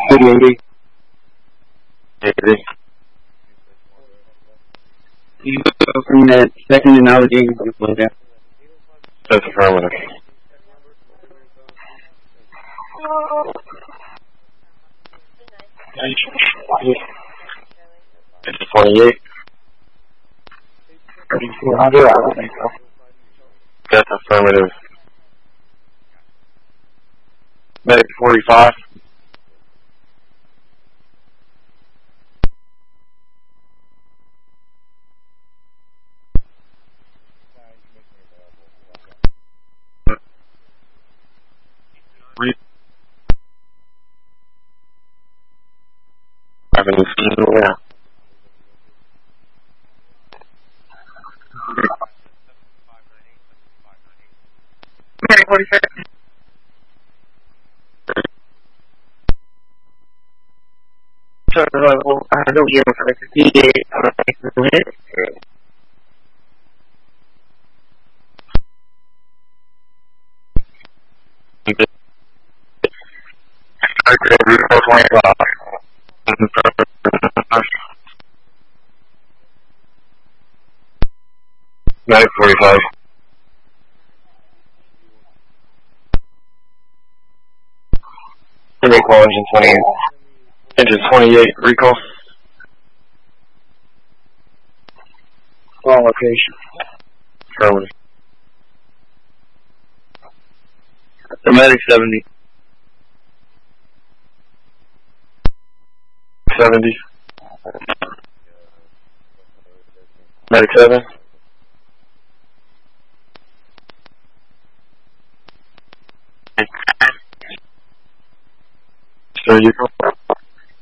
80. You go from that second and Allegheny to there. That's affirmative. It's 28. 3400, I don't think so. That's affirmative. Medic 45. Yeah. Medic 46. So, I don't get for the Medic 45. Recall engine 28. Engine 28, recall. Wrong location. Affirmative. The medic 70. 70. Medic 7. So you go.